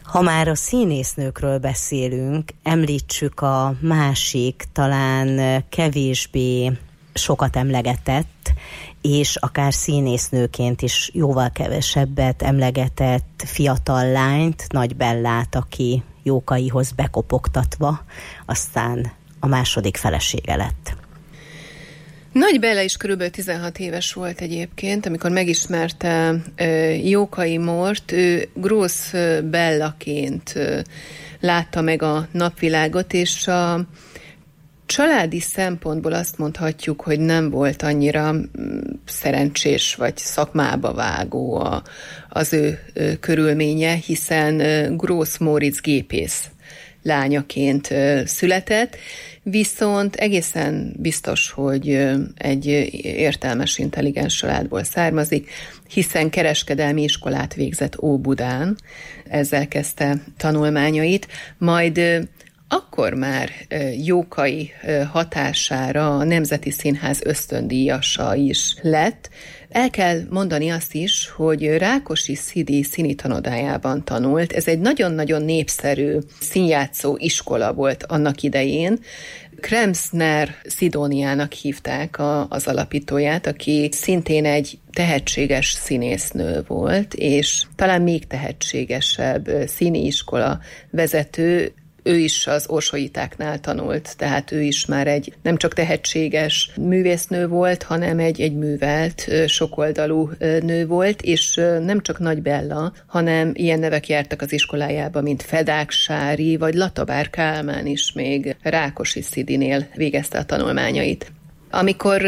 Ha már a színésznőkről beszélünk, említsük a másik, talán kevésbé sokat emlegetett, és akár színésznőként is jóval kevesebbet emlegetett fiatal lányt, Nagy Bellát, aki Jókaihoz bekopogtatva, aztán a második felesége lett. Nagy Bella is körülbelül 16 éves volt egyébként, amikor megismerte Jókai Mórt. Ő Grósz Bellaként látta meg a napvilágot, és a családi szempontból azt mondhatjuk, hogy nem volt annyira szerencsés vagy szakmába vágó az ő körülménye, hiszen Grósz Móricz gépész lányaként született, viszont egészen biztos, hogy egy értelmes, intelligens családból származik, hiszen kereskedelmi iskolát végzett Óbudán, ezzel kezdte tanulmányait, majd akkor már Jókai hatására a Nemzeti Színház ösztöndíjasa is lett. El kell mondani azt is, hogy Rákosi Szidi színitanodájában tanult. Ez egy nagyon-nagyon népszerű színjátszó iskola volt annak idején. Kremsner Szidóniának hívták az alapítóját, aki szintén egy tehetséges színésznő volt, és talán még tehetségesebb színiiskola vezető. Ő is az Orsolyitáknál tanult, tehát ő is már egy nem csak tehetséges művésznő volt, hanem egy művelt, sokoldalú nő volt, és nem csak Nagy Bella, hanem ilyen nevek jártak az iskolájába, mint Fedák Sári, vagy Latabár Kálmán is még Rákosi Szidinél végezte a tanulmányait. Amikor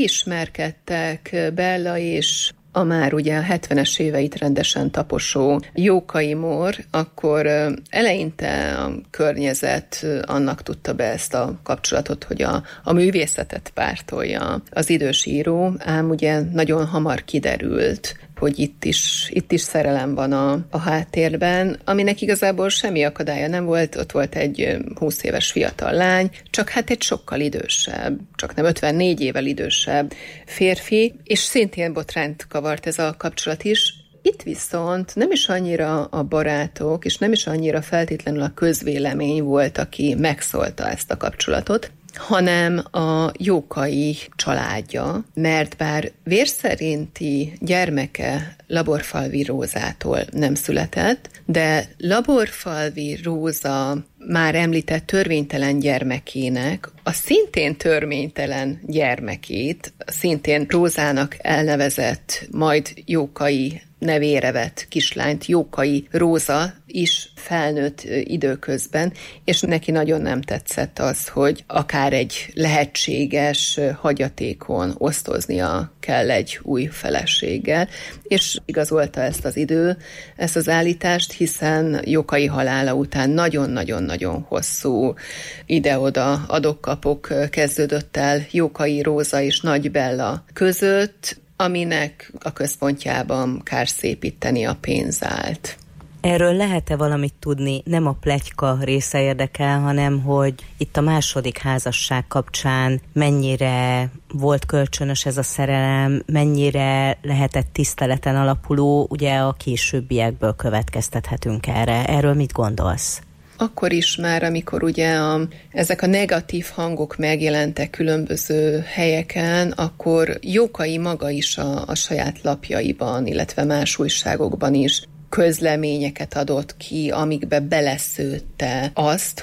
megismerkedtek Bella és a már ugye a 70-es éveit rendesen taposó Jókai Mór, akkor eleinte a környezet annak tudta be ezt a kapcsolatot, hogy a művészetet pártolja az idős író, ám ugye nagyon hamar kiderült, hogy itt is szerelem van a háttérben, aminek igazából semmi akadálya nem volt, ott volt egy 20 éves fiatal lány, csak hát egy sokkal idősebb, csak nem 54 évvel idősebb férfi, és szintén botrányt kavart ez a kapcsolat is. Itt viszont nem is annyira a barátok, és nem is annyira feltétlenül a közvélemény volt, aki megszólta ezt a kapcsolatot, hanem a Jókai családja, mert bár vérszerinti gyermeke Laborfalvi Rózától nem született, de Laborfalvi Róza már említett törvénytelen gyermekének, a szintén törvénytelen gyermekét, szintén Rózának elnevezett, majd Jókai nevére vett kislányt, Jókai Róza is felnőtt időközben, és neki nagyon nem tetszett az, hogy akár egy lehetséges hagyatékon osztoznia kell egy új feleséggel, és igazolta ezt az idő, ezt az állítást, hiszen Jókai halála után nagyon-nagyon-nagyon hosszú ide-oda adok-kapok kezdődött el Jókai Róza és Nagy Bella között, aminek a központjában kárszépíteni a pénz állt. Erről lehet-e valamit tudni? Nem a pletyka része érdekel, hanem hogy itt a második házasság kapcsán mennyire volt kölcsönös ez a szerelem, mennyire lehetett tiszteleten alapuló, ugye a későbbiekből következtethetünk erre. Erről mit gondolsz? Akkor is már, amikor ugye ezek a negatív hangok megjelentek különböző helyeken, akkor Jókai maga is a saját lapjaiban, illetve más újságokban is közleményeket adott ki, amikbe beleszőtte azt,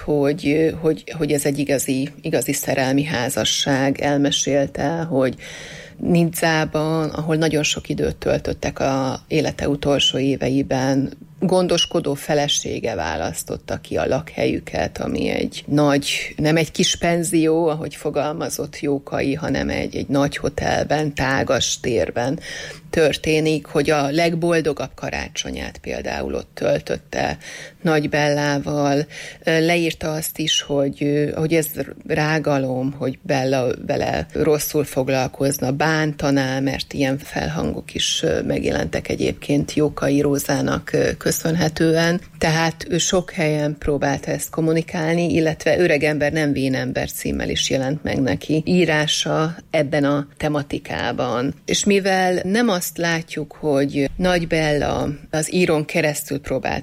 hogy ez egy igazi szerelmi házasság. Elmesélte, hogy Nizzában, ahol nagyon sok időt töltöttek a élete utolsó éveiben, gondoskodó felesége választotta ki a lakhelyüket, ami egy nagy, nem egy kis penzió, ahogy fogalmazott Jókai, hanem egy nagy hotelben, tágas térben történik, hogy a legboldogabb karácsonyát például ott töltötte Nagy Bellával. Leírta azt is, hogy ez rágalom, hogy Bella vele rosszul foglalkozna, bántaná, mert ilyen felhangok is megjelentek egyébként Jókai Rózának köszönhetően. Tehát ő sok helyen próbálta ezt kommunikálni, illetve Öregember nem vénember címmel is jelent meg neki írása ebben a tematikában. És mivel nem azt látjuk, hogy Nagy Bella az írón keresztül próbált